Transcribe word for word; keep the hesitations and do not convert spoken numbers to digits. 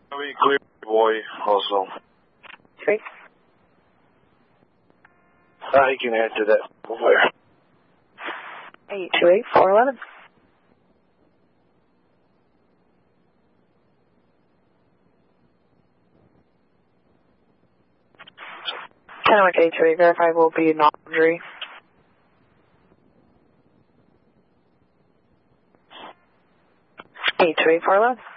We clear, boy, also. Three. Uh, he can answer that over there. eight two eight four eleven. Kennewick eight two eight, verify will be non-injury. eight two eight four eleven.